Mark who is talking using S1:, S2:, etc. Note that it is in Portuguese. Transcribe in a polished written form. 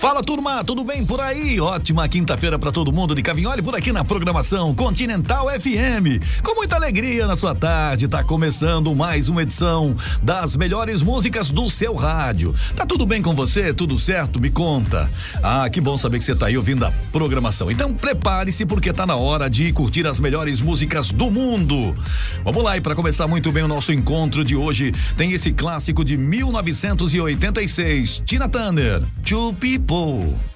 S1: Fala, turma, tudo bem por aí? Ótima quinta-feira pra todo mundo de Cavinholi por aqui na programação Continental FM. Com muita alegria na sua tarde, tá começando mais uma edição das melhores músicas do seu rádio. Tá tudo bem com você? Tudo certo? Me conta. Ah, que bom saber que você tá aí ouvindo a programação. Então prepare-se porque tá na hora de curtir as melhores músicas do mundo. Vamos lá, e pra começar muito bem o nosso encontro de hoje, tem esse clássico de 1986, Tina Turner, Two People.